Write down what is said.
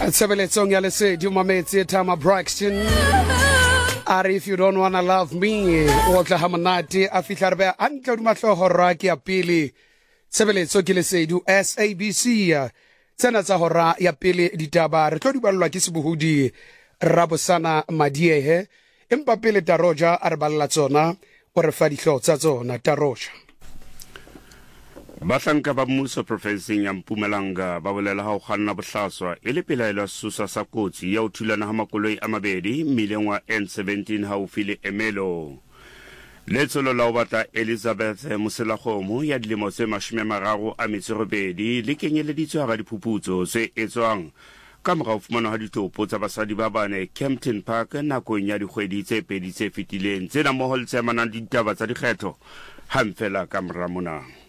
Tsebeletsong ya Lesedi Mametse Tama Braxton. Are if you don't wanna love me, o tla hamonate a fihla re be a ntla di mahloho ra ke ya pele. Tshebeletso ke Lesedi SABC. Tsena tsa hora ya pele ditaba re tlo di ballwa ke Sebohodi Rabosana Madiehe. Empa pele Taroja a re balla tsona o re fa dihlooho tsa tsona Taroja. Bahlanka ba mmuso profenseng ya Mpumalanga ba bolela ha o kganna bohlaswa e le pelaelo sesosa sa kotsi ya ho thulana ha makoloi a mabedi mmileng wa N17 haufi le Emelo. Letsolo la ho batla Elizabeth Moselakgomo ya dilemo tse 38 le kenyeleditswe hara diphuputso tse etswang ka mora ho fumanwa ha ditopo tsa basadi ba bane Kempton Park nakong ya dikgwedi tse pedi tse fetileng tsena mmoho le tse amanang ditaba tsa dikgetho hang fela ka mora mona.